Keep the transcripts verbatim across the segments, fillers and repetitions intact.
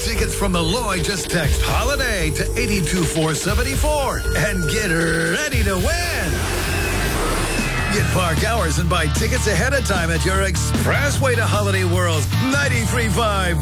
tickets from the Lloyd. Just text HOLIDAY to eight two four seven four and get ready to win. Get park hours and buy tickets ahead of time at your expressway to Holiday World's ninety-three point five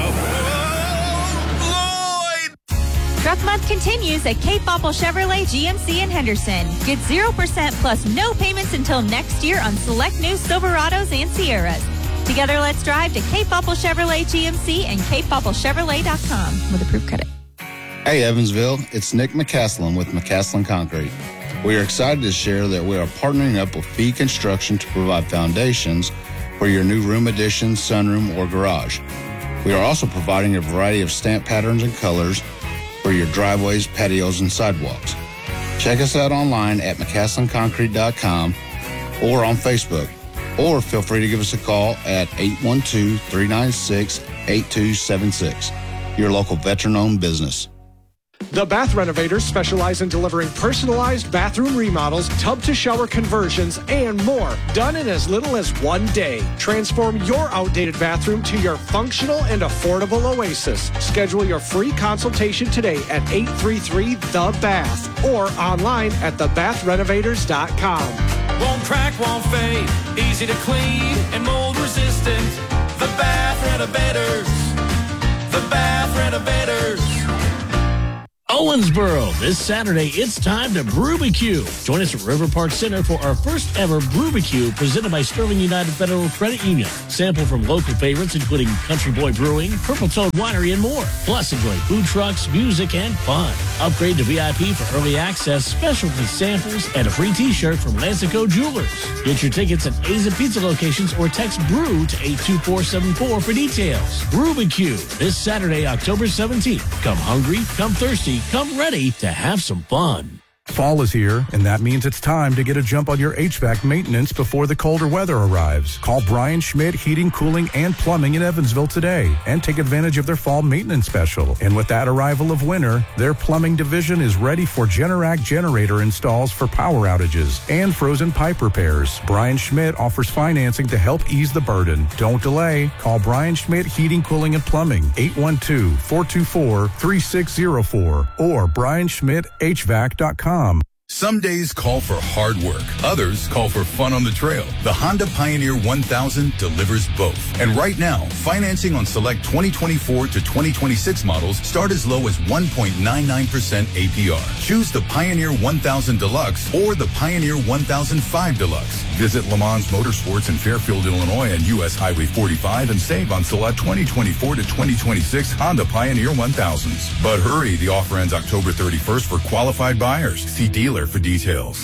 The Lloyd. Truck Month continues at Cape Apple Chevrolet G M C in Henderson. Get zero percent plus no payments until next year on select new Silverados and Sierras. Together, let's drive to Cape Apple Chevrolet G M C and cape apple chevrolet dot com with approved credit. Hey, Evansville, it's Nick McCaslin with McCaslin Concrete. We are excited to share that we are partnering up with Fee Construction to provide foundations for your new room addition, sunroom, or garage. We are also providing a variety of stamp patterns and colors for your driveways, patios, and sidewalks. Check us out online at mccaslin concrete dot com or on Facebook, or feel free to give us a call at eight one two, three nine six, eight two seven six. Your local veteran-owned business. The Bath Renovators specialize in delivering personalized bathroom remodels, tub-to-shower conversions, and more, done in as little as one day. Transform your outdated bathroom to your functional and affordable oasis. Schedule your free consultation today at eight three three The Bath or online at the bath renovators dot com. Won't crack, won't fade, easy to clean and mold resistant. The Bath Renovators. The Bath Renovators. Owensboro, this Saturday, it's time to Brewbecue. Join us at River Park Center for our first ever Brewbecue presented by Sterling United Federal Credit Union. Sample from local favorites including Country Boy Brewing, Purple Toad Winery, and more. Plus, enjoy food trucks, music, and fun. Upgrade to V I P for early access, specialty samples, and a free t-shirt from Lansico Jewelers. Get your tickets at A's and Pizza locations or text BREW to eight two four seven four for details. Brewbecue, this Saturday, October seventeenth. Come hungry, come thirsty, come ready to have some fun. Fall is here, and that means it's time to get a jump on your H V A C maintenance before the colder weather arrives. Call Brian Schmidt Heating, Cooling, and Plumbing in Evansville today and take advantage of their fall maintenance special. And with that arrival of winter, their plumbing division is ready for Generac generator installs for power outages and frozen pipe repairs. Brian Schmidt offers financing to help ease the burden. Don't delay. Call Brian Schmidt Heating, Cooling, and Plumbing, eight one two, four two four, three six zero four or brian schmidt h v a c dot com. Some days call for hard work. Others call for fun on the trail. The Honda Pioneer one thousand delivers both. And right now, financing on select twenty twenty-four to twenty twenty-six models start as low as one point nine nine percent A P R. Choose the Pioneer one thousand Deluxe or the Pioneer one thousand five Deluxe. Visit Le Mans Motorsports in Fairfield, Illinois and U S Highway forty-five and save on select twenty twenty-four to twenty twenty-six Honda Pioneer one thousands. But hurry, the offer ends October thirty-first for qualified buyers. See dealer for details.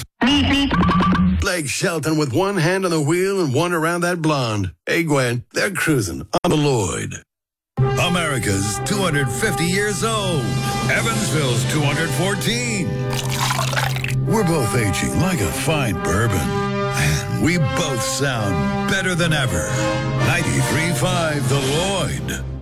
Blake Shelton with one hand on the wheel and one around that blonde. Hey, Gwen, they're cruising on the Lloyd. America's two hundred fifty years old. Evansville's two hundred fourteen. We're both aging like a fine bourbon. And we both sound better than ever. ninety-three point five The Lloyd.